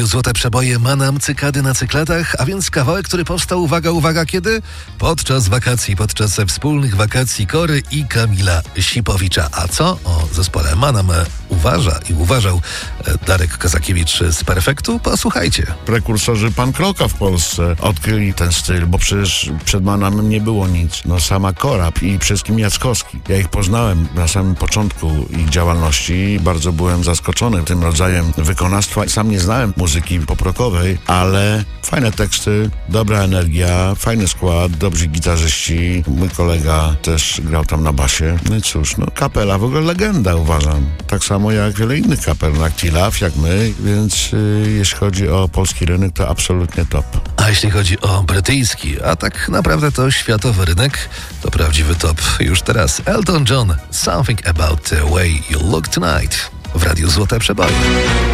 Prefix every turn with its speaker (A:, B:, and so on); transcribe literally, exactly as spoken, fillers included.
A: Radiu Złote Przeboje Manam Cykady na cyklatach, a więc kawałek, który powstał, uwaga, uwaga, kiedy? Podczas wakacji, podczas wspólnych wakacji Kory i Kamila Sipowicza. A co o zespole Manam uważa i uważał Darek Kozakiewicz z Perfektu? Posłuchajcie.
B: Prekursorzy punk rocka w Polsce odkryli ten styl, bo przecież przed Manamem nie było nic. No sama Kora i przede wszystkim Jackowski. Ja ich poznałem na samym początku ich działalności i bardzo byłem zaskoczony tym rodzajem wykonawstwa. Sam nie znałem muzyki pop-rockowej, ale fajne teksty, dobra energia, fajny skład, dobrzy gitarzyści. Mój kolega też grał tam na basie. No i cóż, no kapela w ogóle legenda, uważam. Tak samo jak wiele innych kapel, jak T-Love, jak my, więc yy, jeśli chodzi o polski rynek, to absolutnie top.
A: A jeśli chodzi o brytyjski, a tak naprawdę to światowy rynek, to prawdziwy top. Już teraz Elton John, Something About the Way You Look Tonight w Radiu Złote Przeboje.